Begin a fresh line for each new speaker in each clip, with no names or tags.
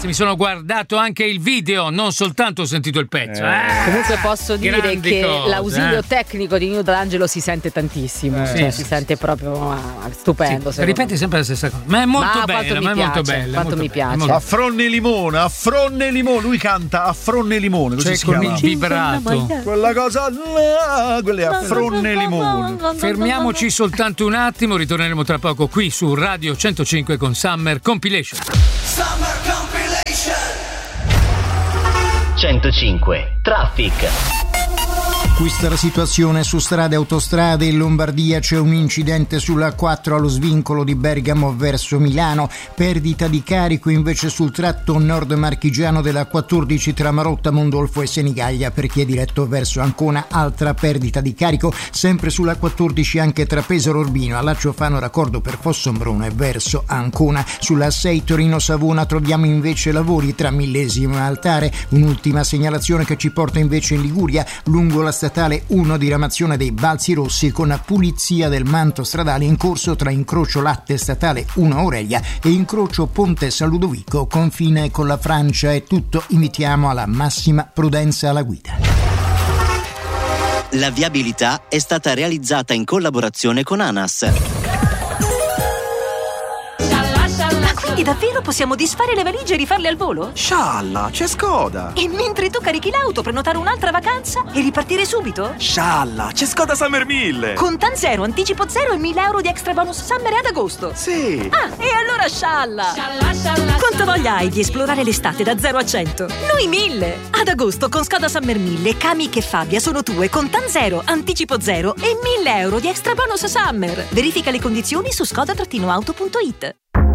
ragazzi, mi sono guardato anche il video, non soltanto ho sentito il pezzo.
Comunque posso dire che l'ausilio tecnico di Nino D'Angelo si sente tantissimo, si sente proprio stupendo.
Ripeti sempre la stessa cosa, ma è molto bella,
ma è molto bella. Quanto mi piace.
Affronne limone, lui canta Affronne limone, così si
con
chiama.
il vibrato.
Quella cosa, quelle Affronne limone.
Fermiamoci soltanto un attimo, ritorneremo tra poco qui su Radio 105 con Summer Compilation.
Summer Compilation
105 Traffic.
Questa è la situazione su strade e autostrade. In Lombardia c'è un incidente sulla A4 allo svincolo di Bergamo verso Milano, perdita di carico invece sul tratto nord marchigiano della 14 tra Marotta, Mondolfo e Senigallia per chi è diretto verso Ancona, altra perdita di carico sempre sulla 14 anche tra Pesaro Urbino, Allaccio Fano raccordo per Fossombrone verso Ancona. Sulla 6 Torino Savona troviamo invece lavori tra Millesimo e Altare. Un'ultima segnalazione che ci porta invece in Liguria lungo la statale 1 diramazione dei Balzi Rossi con pulizia del manto stradale in corso tra incrocio Latte statale 1 Aurelia e incrocio Ponte San Ludovico confine con la Francia. È tutto, invitiamo alla massima prudenza alla guida.
La viabilità è stata realizzata in collaborazione con ANAS.
Quindi davvero possiamo disfare le valigie e rifarle al volo?
Scialla, c'è Skoda!
E mentre tu carichi l'auto, prenotare un'altra vacanza e ripartire subito?
Scialla, c'è Skoda Summer 1000!
Con TAN zero, anticipo zero e 1.000 euro di extra bonus Summer ad agosto!
Sì!
Ah, e allora scialla! Quanta voglia hai di esplorare l'estate da 0 a 100? Noi 1000! Ad agosto con Skoda Summer 1000, Kamiq e Fabia sono tue con TAN zero, anticipo zero e 1.000 euro di extra bonus Summer! Verifica le condizioni su skoda-auto.it.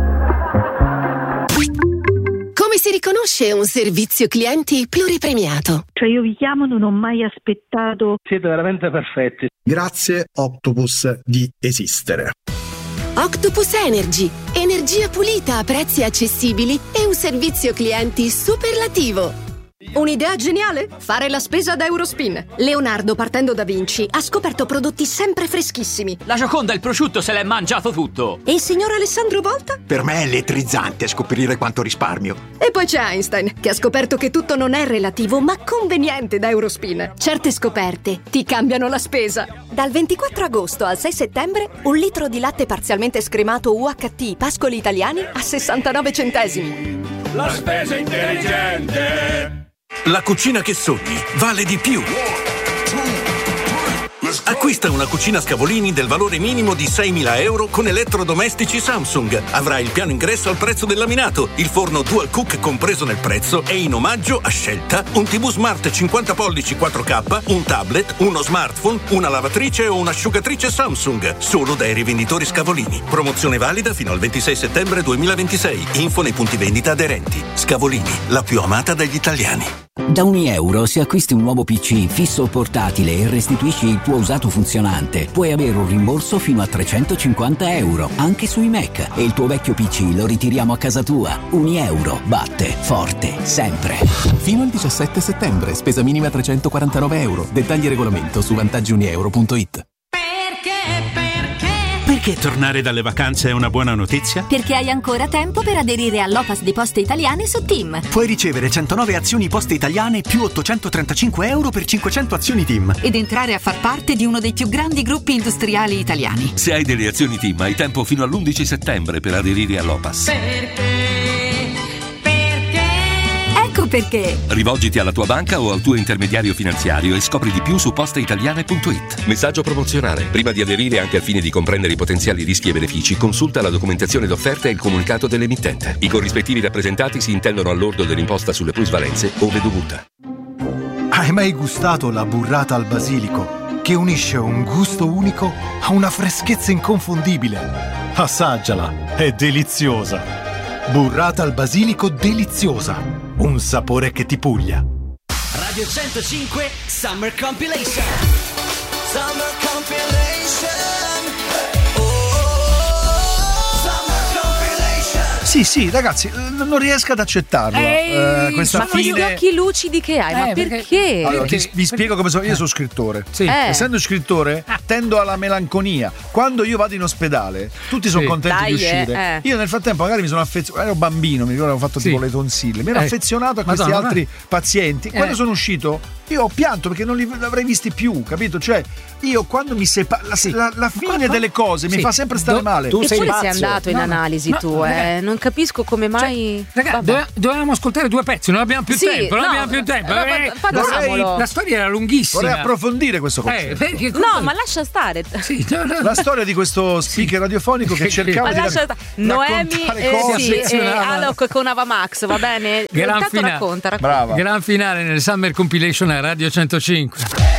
Come si riconosce un servizio clienti pluripremiato?
Cioè io vi chiamo, non ho mai aspettato.
Siete veramente perfetti.
Grazie Octopus di esistere.
Octopus Energy, energia pulita a prezzi accessibili e un servizio clienti superlativo.
Un'idea geniale? Fare la spesa da Eurospin. Leonardo, partendo da Vinci, ha scoperto prodotti sempre freschissimi.
La Gioconda, il prosciutto, se l'è mangiato tutto.
E il signor Alessandro Volta?
Per me è elettrizzante scoprire quanto risparmio.
E poi c'è Einstein, che ha scoperto che tutto non è relativo, ma conveniente da Eurospin. Certe scoperte ti cambiano la spesa. Dal 24 agosto al 6 settembre, 1 litro di latte parzialmente scremato UHT Pascoli Italiani a 69 centesimi.
La spesa intelligente.
La cucina che sogni vale di più. Acquista una cucina Scavolini del valore minimo di 6.000 euro con elettrodomestici Samsung. Avrai il piano ingresso al prezzo del laminato, il forno Dual Cook compreso nel prezzo e in omaggio a scelta un TV Smart 50 pollici 4K, un tablet, uno smartphone, una lavatrice o un'asciugatrice Samsung. Solo dai rivenditori Scavolini. Promozione valida fino al 26 settembre 2026. Info nei punti vendita aderenti. Scavolini, la più amata dagli italiani.
Da €1 se acquisti un nuovo PC fisso o portatile e restituisci il tuo usato funzionante, puoi avere un rimborso fino a €350 anche sui Mac e il tuo vecchio PC lo ritiriamo a casa tua. €1 batte forte sempre.
Fino al 17 settembre, spesa minima €349. Dettagli e regolamento su vantaggiunieuro.it.
Perché tornare dalle vacanze è una buona notizia?
Perché hai ancora tempo per aderire all'OPAS di Poste Italiane su TIM.
Puoi ricevere 109 azioni Poste Italiane più €835 per 500 azioni TIM.
Ed entrare a far parte di uno dei più grandi gruppi industriali italiani.
Se hai delle azioni TIM hai tempo fino all'11 settembre per aderire all'OPAS.
Ecco perché.
Rivolgiti alla tua banca o al tuo intermediario finanziario e scopri di più su posteitaliane.it.
Messaggio promozionale. Prima di aderire, anche al fine di comprendere i potenziali rischi e benefici, consulta la documentazione d'offerta e il comunicato dell'emittente. I corrispettivi rappresentati si intendono al lordo dell'imposta sulle plusvalenze ove dovuta.
Hai mai gustato la burrata al basilico, che unisce un gusto unico a una freschezza inconfondibile? Assaggiala, è deliziosa. Burrata al basilico deliziosa, un sapore che ti puglia.
Radio 105 Summer Compilation. Summer Compilation. Oh, Summer Compilation.
Sì, ragazzi, non riesco ad accettarlo. Questa
ma
fine.
questi occhi lucidi che hai, ma perché?
Allora, vi spiego come sono. Io sono scrittore. Essendo scrittore, tendo alla melanconia. Quando io vado in ospedale, tutti sono contenti di uscire. Io nel frattempo magari mi sono affezionato. Ero bambino, mi ricordo, avevo fatto tipo le tonsille. Mi ero affezionato a questi altri pazienti. Quando sono uscito, io ho pianto perché non li avrei visti più, capito? Cioè, io quando mi separo, la fine delle cose mi fa sempre stare male.
Tu sei andato in analisi tu, non capisco come mai.
Dovevamo ascoltare 2 pezzi, non abbiamo più tempo. La storia era lunghissima.
Vorrei approfondire questo concetto.
No, ma lascia stare.
La storia di questo speaker radiofonico che cercava di
Noemi e Alok con Avamax, va bene?
Gran finale nel Summer Compilation a Radio 105.